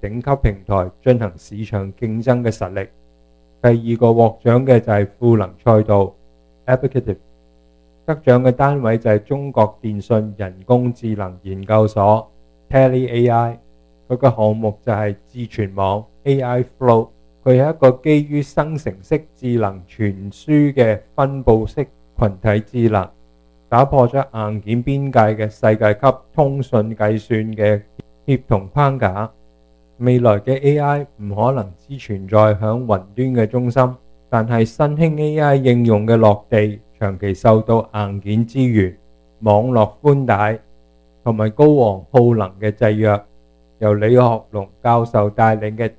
頂級平台進行市場競爭嘅實力。第二個獲獎嘅就係賦能賽道 Applicative， 得獎嘅單位就係中國電信人工智能研究所 TeleAI， 佢嘅項目就係智存網 AI Flow， 佢係一個基於生成式智能傳輸嘅分布式群體智能，打破咗硬件邊界嘅世界級通訊計算嘅協同框架。未來嘅 AI 唔可能只存在響雲端嘅中心，但係新興 AI 應用嘅落地長期受到硬件資源、網絡寬帶同埋高昂耗能嘅制約。由李學龍教授帶領嘅